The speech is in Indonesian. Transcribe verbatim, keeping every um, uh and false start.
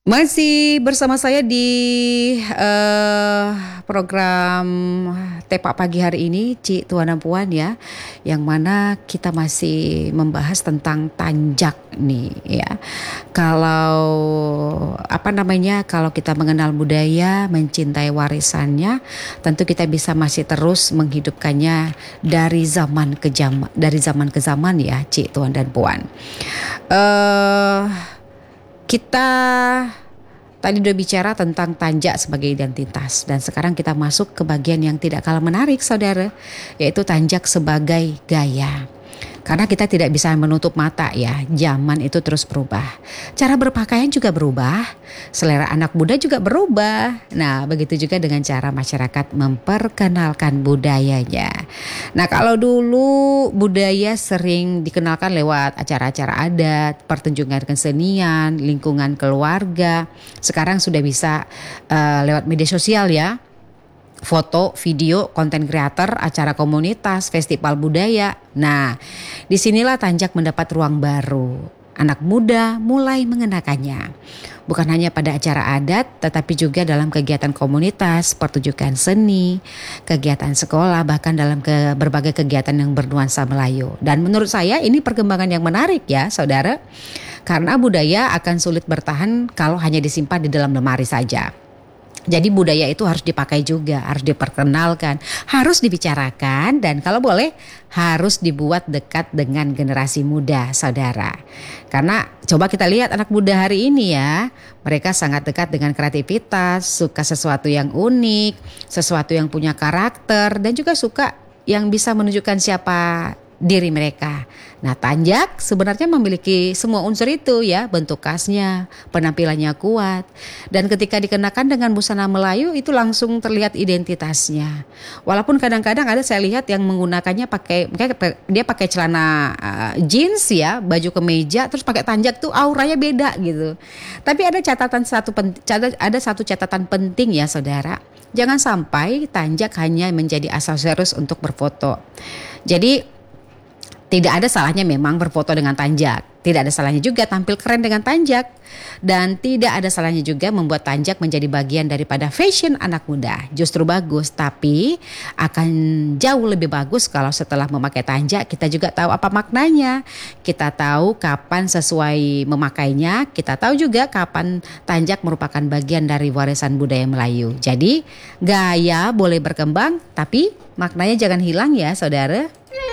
Masih bersama saya di uh, program Tepak Pagi hari ini, Cik Tuan dan Puan ya, yang mana kita masih membahas tentang tanjak nih ya. Kalau apa namanya, kalau kita mengenal budaya, mencintai warisannya, tentu kita bisa masih terus menghidupkannya dari zaman ke zaman, dari zaman ke zaman ya, Cik Tuan dan Puan. Uh, Kita tadi udah bicara tentang tanjak sebagai identitas, dan sekarang kita masuk ke bagian yang tidak kalah menarik saudara, yaitu tanjak sebagai gaya. Karena kita tidak bisa menutup mata ya, zaman itu terus berubah. Cara berpakaian juga berubah, selera anak muda juga berubah. Nah, begitu juga dengan cara masyarakat memperkenalkan budayanya. Nah, kalau dulu budaya sering dikenalkan lewat acara-acara adat, pertunjukan kesenian, lingkungan keluarga. Sekarang sudah bisa uh, lewat media sosial ya. Foto, video, konten kreator, acara komunitas, festival budaya. Nah, disinilah tanjak mendapat ruang baru. Anak muda mulai mengenakannya. Bukan hanya pada acara adat, tetapi juga dalam kegiatan komunitas, pertunjukan seni, kegiatan sekolah, bahkan dalam ke berbagai kegiatan yang bernuansa Melayu. Dan menurut saya ini perkembangan yang menarik ya, saudara. Karena budaya akan sulit bertahan kalau hanya disimpan di dalam lemari saja. Jadi budaya itu harus dipakai juga, harus diperkenalkan, harus dibicarakan, dan kalau boleh harus dibuat dekat dengan generasi muda, saudara. Karena coba kita lihat anak muda hari ini ya, mereka sangat dekat dengan kreativitas, suka sesuatu yang unik, sesuatu yang punya karakter, dan juga suka yang bisa menunjukkan siapa diri mereka. Nah, tanjak sebenarnya memiliki semua unsur itu ya, bentuk khasnya, penampilannya kuat, dan ketika dikenakan dengan busana Melayu itu langsung terlihat identitasnya. Walaupun kadang-kadang ada saya lihat yang menggunakannya pakai, dia pakai celana uh, jeans ya, baju kemeja, terus pakai tanjak tuh auranya beda gitu. Tapi ada catatan satu ada satu catatan penting ya saudara. Jangan sampai tanjak hanya menjadi aksesoris untuk berfoto. Jadi tidak ada salahnya memang berfoto dengan tanjak. Tidak ada salahnya juga tampil keren dengan tanjak. Dan tidak ada salahnya juga membuat tanjak menjadi bagian daripada fashion anak muda. Justru bagus, tapi akan jauh lebih bagus kalau setelah memakai tanjak kita juga tahu apa maknanya. Kita tahu kapan sesuai memakainya. Kita tahu juga kapan tanjak merupakan bagian dari warisan budaya Melayu. Jadi gaya boleh berkembang, tapi maknanya jangan hilang ya saudara.